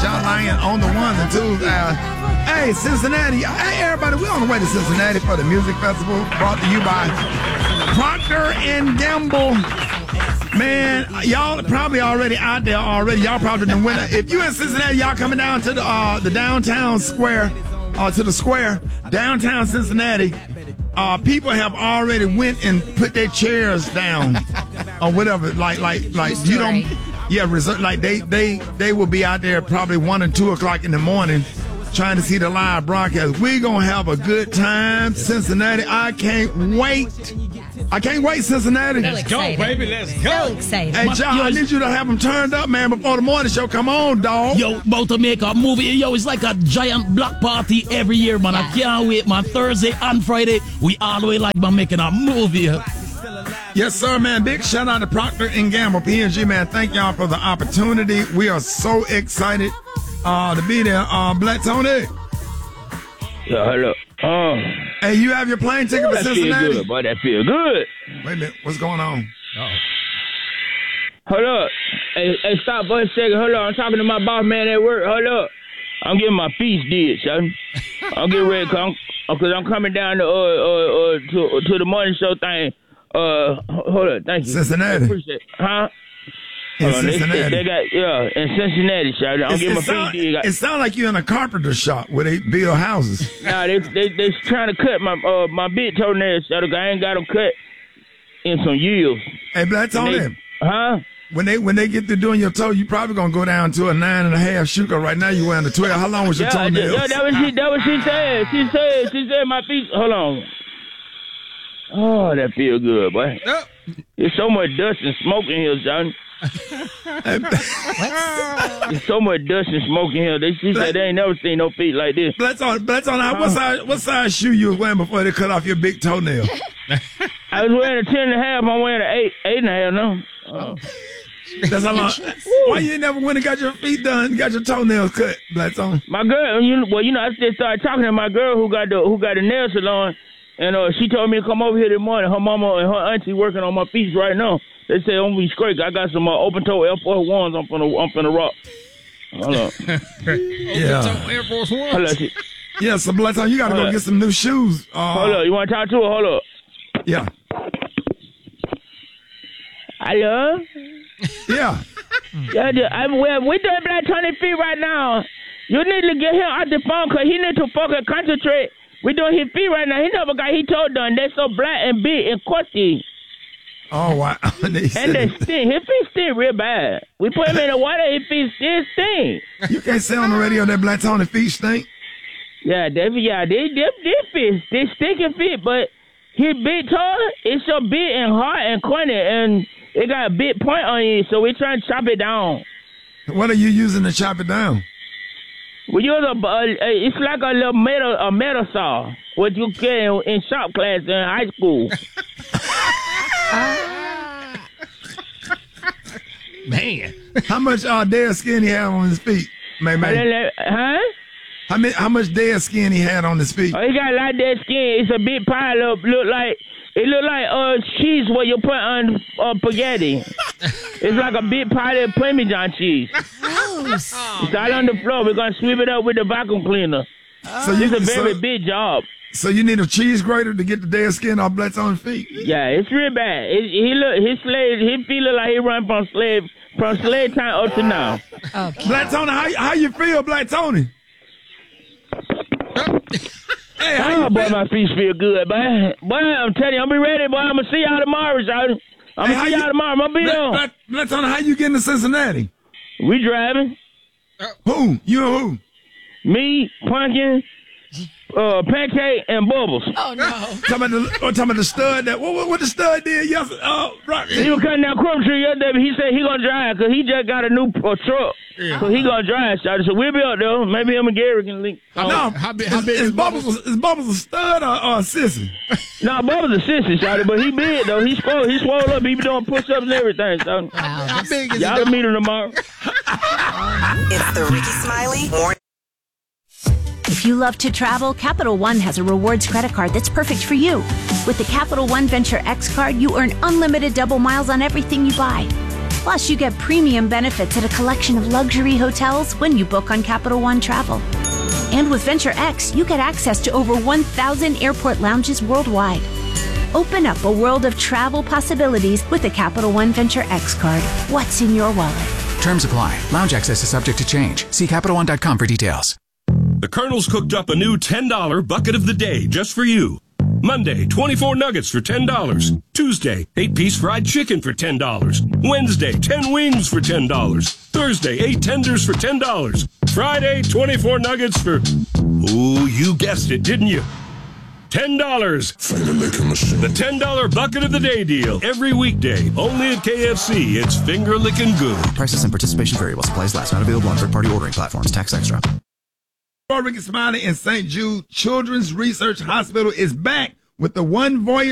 John Lyon on the ones and twos. Hey, Cincinnati. Hey, everybody, we're on the way to Cincinnati for the music festival brought to you by Procter & Gamble. Man, y'all probably already out there already. Y'all probably done win. If you in Cincinnati, y'all coming down to the downtown square, to the square, downtown Cincinnati. People have already went and put their chairs down or whatever. Like you don't. Yeah, like they will be out there probably 1 and 2 o'clock in the morning trying to see the live broadcast. We're going to have a good time, Cincinnati. I can't wait. Cincinnati. Let's go, baby. Let's go. So excited. Hey, John, I need you to have them turned up, man, before the morning show. Come on, dog. Yo, about to make a movie. Yo, it's like a giant block party every year, man. I can't wait, man. Thursday and Friday, we always like man making a movie. Yes, sir, man. Big shout out to Procter & Gamble, P&G, man. Thank y'all for the opportunity. We are so excited to be there. Black Tony. Yeah, hello. Hey, you have your plane ticket for Cincinnati? That feel good, boy. That feel good. Wait a minute. What's going on? Hold up. Hey, stop for a second. Hold up. I'm talking to my boss man at work. Hold up. I'm getting my feast did, son. I'm getting ready because I'm coming down to the morning show thing. Hold up. Thank you. Cincinnati. I appreciate it. Huh? In Cincinnati. They got, in Cincinnati, son. I'm getting my feast did. It sounds like you're in a carpenter shop where they build houses. Nah, they trying to cut my big toenails, son. I ain't got them cut in some years. Hey, Black Tony. Huh? When they get to doing your toe, you probably gonna go down to a 9.5 shuka. Right now you wearing a 12. How long was your toenails? Yeah, that was she said. She said my feet. Hold on. Oh, that feel good, boy. There's so much dust and smoke in here, son. There's so much dust and smoke in here. She said they ain't never seen no feet like this. Black on. What size shoe you was wearing before they cut off your big toenail? I was wearing a 10.5. I'm wearing an 8.5 now. Oh. That's how long. Why you ain't never went and got your feet done, got your toenails cut, Black on? My girl, I just started talking to my girl who got the nail salon, and she told me to come over here this morning. Her mama and her auntie working on my feet right now. They say I'm gonna be straight. I got some open toe Air Force Ones. I'm finna rock. Hold up. Yeah. Air Force Ones. Hold up. Yeah, so Black on, you gotta go get some new shoes. Hold up. You want to talk to her? Hold up. Yeah. Hello. Yeah. We doing Black Tony feet right now. You need to get him out the phone because he need to fucking concentrate. We doing his feet right now. He never got his toe done. They're so black and big and crusty. Oh, wow. And they stink. His feet stink real bad. We put him in the water, his feet still stink. You can't say on the radio that Black Tony feet stink. Yeah, they feet, they stinking feet, but his big toe, it's so big and hard and corny, and it got a big point on it, so we're trying to chop it down. What are you using to chop it down? We use it's like a little metal saw, what you get in shop class in high school. Man. How much dead skin he had on his feet? Huh? How much dead skin he had on his feet? Oh, he got a lot of dead skin. It's a big pile up. Look like cheese what you put on spaghetti. It's like a big pile of Parmesan cheese. It's all on the floor. We're gonna sweep it up with the vacuum cleaner. So it's a very big job. So you need a cheese grater to get the dead skin off Black Tony's feet? Yeah, it's real bad. His feet look like he run from slave time up to now. Okay. Black Tony, how you feel, Black Tony? Hey, how you boy, feel? my feet feel good, boy. Boy, I'm telling you, I'm be ready, boy. I'm gonna see y'all tomorrow, son. I'm gonna see y'all tomorrow. I'm gonna be on. Black Tony, how you getting to Cincinnati? We driving. Who? You and who? Me, Pumpkin, Pancake, and Bubbles. Oh, no. talking about the stud that what the stud did yesterday? He was cutting down Crumb Tree yesterday, but he said he gonna drive because he just got a new truck. Yeah. So he gonna drive, so we'll be out there. Maybe him and Gary can link. How big is Bubbles? Is Bubbles a stud or a sissy? Nah, Bubbles a sissy, shawty, but he big though. He swole up. He be doing push-ups and everything. So How big is y'all meet him tomorrow. It's the Ricky Smiley Morning. If you love to travel, Capital One has a rewards credit card that's perfect for you. With the Capital One Venture X card, you earn unlimited double miles on everything you buy. Plus, you get premium benefits at a collection of luxury hotels when you book on Capital One Travel. And with Venture X, you get access to over 1,000 airport lounges worldwide. Open up a world of travel possibilities with the Capital One Venture X card. What's in your wallet? Terms apply. Lounge access is subject to change. See CapitalOne.com for details. The Colonel's cooked up a new $10 bucket of the day just for you. Monday, 24 nuggets for $10. Tuesday, 8-piece fried chicken for $10. Wednesday, 10 wings for $10. Thursday, 8 tenders for $10. Friday, 24 nuggets for... Ooh, you guessed it, didn't you? $10. Finger licking machine. The $10 bucket of the day deal. Every weekday. Only at KFC. It's finger licking good. Prices and participation variable. Supplies last. Not available on third-party ordering platforms. Tax extra. Ricky Smiley in St. Jude Children's Research Hospital is back with the One Voyage